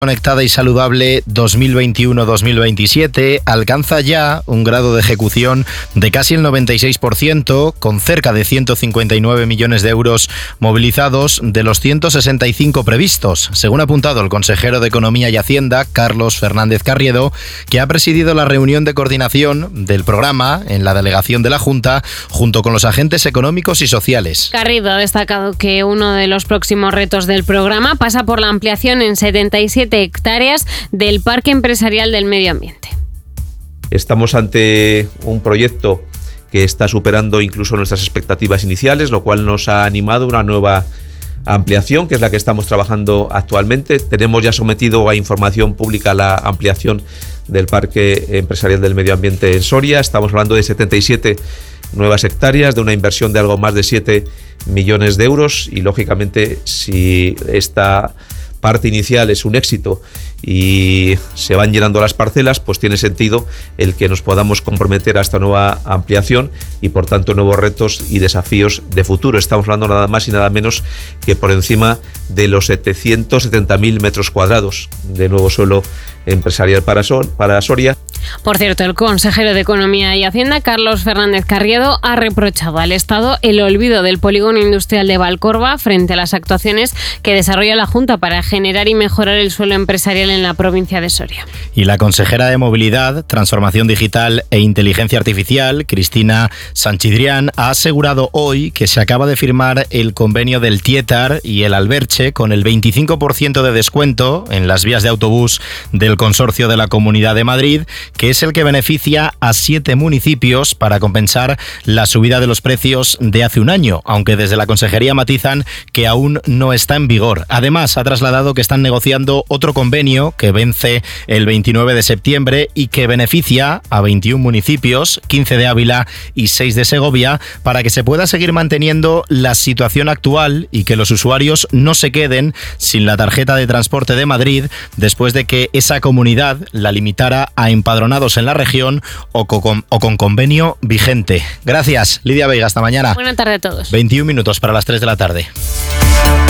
Conectada y saludable 2021-2027 alcanza ya un grado de ejecución de casi el 96%, con cerca de 159 millones de euros movilizados de los 165 previstos, según ha apuntado el consejero de Economía y Hacienda, Carlos Fernández Carriedo, que ha presidido la reunión de coordinación del programa en la delegación de la Junta, junto con los agentes económicos y sociales. Carriedo ha destacado que uno de los próximos retos del programa pasa por la ampliación en 77 hectáreas del Parque Empresarial del Medio Ambiente. Estamos ante un proyecto que está superando incluso nuestras expectativas iniciales, lo cual nos ha animado a una nueva ampliación, que es la que estamos trabajando actualmente. Tenemos ya sometido a información pública la ampliación del Parque Empresarial del Medio Ambiente en Soria. Estamos hablando de 77 nuevas hectáreas, de una inversión de algo más de 7 millones de euros y, lógicamente, si esta parte inicial es un éxito y se van llenando las parcelas, pues tiene sentido el que nos podamos comprometer a esta nueva ampliación y, por tanto, nuevos retos y desafíos de futuro. Estamos hablando nada más y nada menos que por encima de los 770.000 metros cuadrados de nuevo suelo empresarial para Soria. Por cierto, el consejero de Economía y Hacienda, Carlos Fernández Carriedo, ha reprochado al Estado el olvido del polígono industrial de Valcorba frente a las actuaciones que desarrolla la Junta para generar y mejorar el suelo empresarial en la provincia de Soria. Y la consejera de Movilidad, Transformación Digital e Inteligencia Artificial, Cristina Sanchidrián, ha asegurado hoy que se acaba de firmar el convenio del Tietar y el Alberche con el 25% de descuento en las vías de autobús del Consorcio de la Comunidad de Madrid, que es el que beneficia a 7 municipios para compensar la subida de los precios de hace un año, aunque desde la consejería matizan que aún no está en vigor. Además, ha trasladado que están negociando otro convenio que vence el 29 de septiembre y que beneficia a 21 municipios, 15 de Ávila y 6 de Segovia, para que se pueda seguir manteniendo la situación actual y que los usuarios no se queden sin la tarjeta de transporte de Madrid después de que esa comunidad la limitara a empadronados en la región o con convenio vigente. Gracias, Lidia Veiga, hasta mañana. Buenas tardes a todos. 21 minutos para las 3 de la tarde.